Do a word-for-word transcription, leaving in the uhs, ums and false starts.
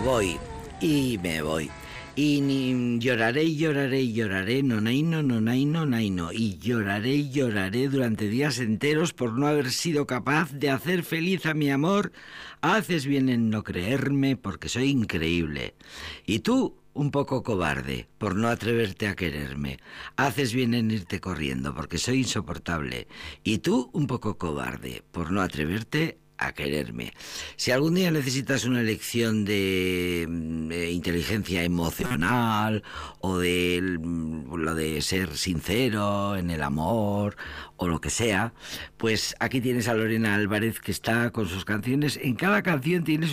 voy, y me voy. Y ni lloraré y lloraré y lloraré, nonaino, nonaino, naino. Y lloraré y lloraré durante días enteros por no haber sido capaz de hacer feliz a mi amor. Haces bien en no creerme porque soy increíble. Y tú, un poco cobarde, por no atreverte a quererme. Haces bien en irte corriendo porque soy insoportable. Y tú, un poco cobarde, por no atreverte a quererme. Si algún día necesitas una lección de, de inteligencia emocional o de lo de ser sincero en el amor o lo que sea, pues aquí tienes a Lorena Álvarez, que está con sus canciones. En cada canción tienes